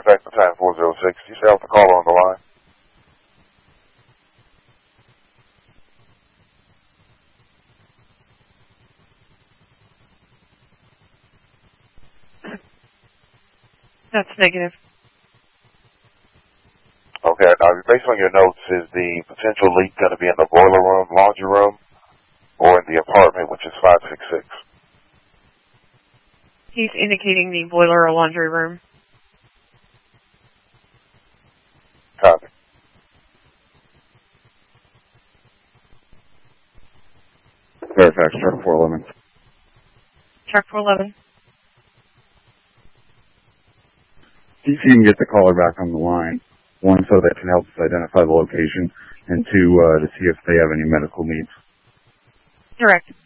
Fairfax Battalion 406. You still have the caller on the line? That's negative. Okay, now based on your notes, is the potential leak going to be in the boiler room, laundry room, or in the apartment, which is 566? He's indicating the boiler or laundry room. Copy. Fairfax, truck 411. Truck 411. See if you can get the caller back on the line. One, so that can help us identify the location, and two, to see if they have any medical needs. Direct.